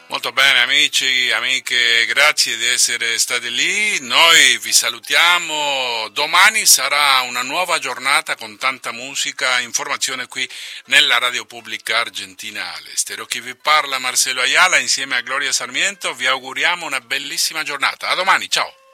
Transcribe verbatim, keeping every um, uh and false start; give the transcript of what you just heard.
Molto bene amici, amiche, grazie di essere stati lì. Noi vi salutiamo. Domani sarà una nuova giornata con tanta musica, informazione qui nella Radio Pubblica Argentina all'estero. Chi vi parla Marcelo Ayala insieme a Gloria Sarmiento. Vi auguriamo una bellissima giornata. A domani, ciao.